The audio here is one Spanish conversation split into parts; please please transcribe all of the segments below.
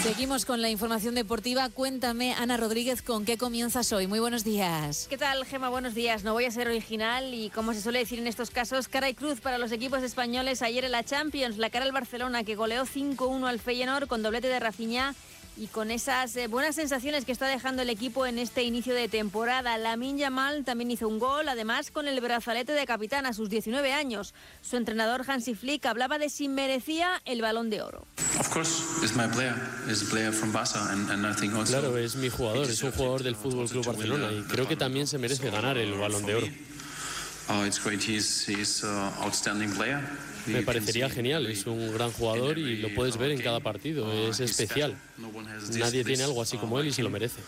Seguimos con la información deportiva. Cuéntame, Ana Rodríguez, ¿con qué comienzas hoy? Muy buenos días. ¿Qué tal, Gemma? Buenos días. No voy a ser original y, como se suele decir en estos casos, cara y cruz para los equipos españoles ayer en la Champions. La cara al Barcelona, que goleó 5-1 al Feyenoord con doblete de Rafinha y con esas buenas sensaciones que está dejando el equipo en este inicio de temporada. Lamine Yamal también hizo un gol, además con el brazalete de capitán a sus 19 años. Su entrenador Hansi Flick hablaba de si merecía el Balón de Oro. Claro, es mi jugador, es un jugador del Fútbol Club Barcelona y creo que también se merece ganar el Balón de Oro. Me parecería genial, es un gran jugador y lo puedes ver en cada partido, es especial. Nadie tiene algo así como él y se lo merece.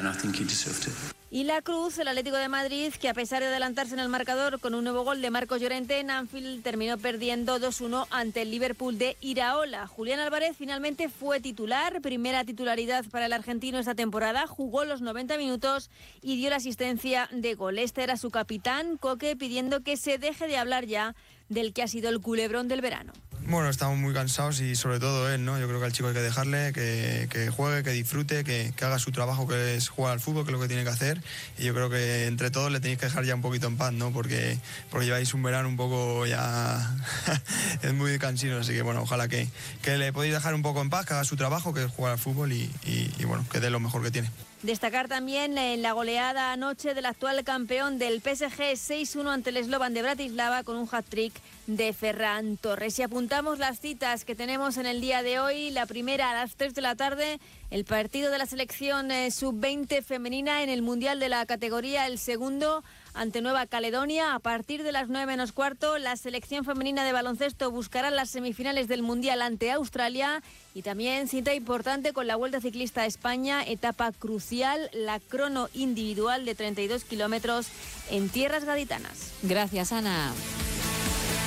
Y la Cruz, el Atlético de Madrid, que a pesar de adelantarse en el marcador con un nuevo gol de Marcos Llorente en Anfield, terminó perdiendo 2-1 ante el Liverpool de Iraola. Julián Álvarez finalmente fue titular, primera titularidad para el argentino esta temporada, jugó los 90 minutos y dio la asistencia de gol. Este era su capitán, Coque, pidiendo que se deje de hablar ya del que ha sido el culebrón del verano. Bueno, estamos muy cansados y sobre todo él, ¿no? Yo creo que al chico hay que dejarle, que juegue, que disfrute, que haga su trabajo, que es jugar al fútbol, que es lo que tiene que hacer. Y yo creo que entre todos le tenéis que dejar ya un poquito en paz, ¿no? Porque lleváis un verano un poco ya es muy cansino, así que bueno, ojalá que le podéis dejar un poco en paz, que haga su trabajo, que es jugar al fútbol y bueno, que dé lo mejor que tiene. Destacar también la goleada anoche del actual campeón del PSG 6-1 ante el Slovan de Bratislava con un hat-trick de Ferran Torres. Y apuntamos las citas que tenemos en el día de hoy. La primera a las 3 de la tarde, el partido de la selección sub-20 femenina en el Mundial de la categoría, el segundo ante Nueva Caledonia. A partir de las 9 menos cuarto, la selección femenina de baloncesto buscará las semifinales del Mundial ante Australia. Y también cita importante con la Vuelta Ciclista a España, etapa crucial, la crono individual de 32 kilómetros en tierras gaditanas. Gracias, Ana.